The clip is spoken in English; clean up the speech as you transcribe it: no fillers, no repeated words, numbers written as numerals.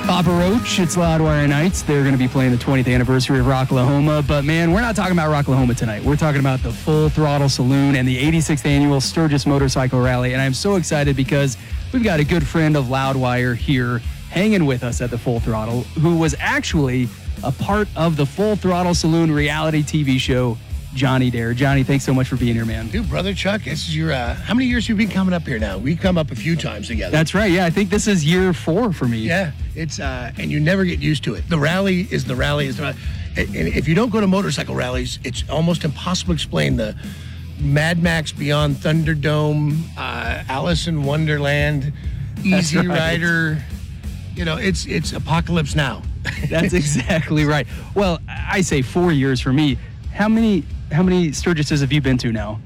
Papa Roach, it's Loudwire Nights. They're going to be playing the 20th anniversary of Rocklahoma. But man, we're not talking about Rocklahoma tonight. We're talking about the Full Throttle Saloon and the 86th annual Sturgis Motorcycle Rally. And I'm so excited because we've got a good friend of Loudwire here hanging with us at the Full Throttle, who was actually a part of the Full Throttle Saloon reality TV show, Johnny Dare. Johnny, thanks so much for being here, man. Dude, Brother Chuck, this is your, how many years have you been coming up here now? We've come up a few times together. That's right. Yeah, I think this is year 4 for me. Yeah, it's, and you never get used to it. The rally is the rally. And if you don't go to motorcycle rallies, it's almost impossible to explain the Mad Max Beyond Thunderdome, Alice in Wonderland, Easy right. Rider. You know, it's Apocalypse Now. That's exactly right. Well, I say 4 years for me. How many Sturgises have you been to now?